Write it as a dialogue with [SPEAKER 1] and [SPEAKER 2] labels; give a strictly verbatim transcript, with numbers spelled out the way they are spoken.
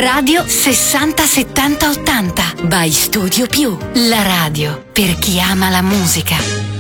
[SPEAKER 1] Radio sessanta settanta ottanta by Studio Più, la radio per chi ama la musica.